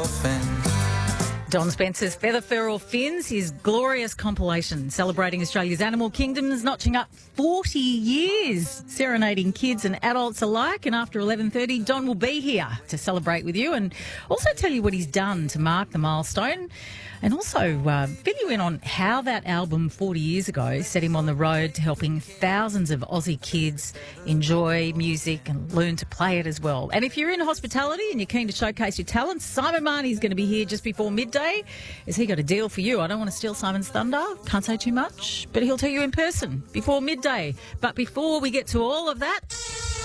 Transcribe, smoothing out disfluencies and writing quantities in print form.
fins. Don Spencer's Feather Feral Fins, his glorious compilation celebrating Australia's animal kingdoms, notching up 40 years, serenading kids and adults alike. And after 11:30, Don will be here to celebrate with you and also tell you what he's done to mark the milestone, and also fill you in on how that album 40 years ago set him on the road to helping thousands of Aussie kids enjoy music and learn to play it as well. And if you're in hospitality and you're keen to showcase your talents, Simon Marnie's going to be here just before midday. Has he got a deal for you? I don't want to steal Simon's thunder. Can't say too much, but he'll tell you in person before midday. But before we get to all of that,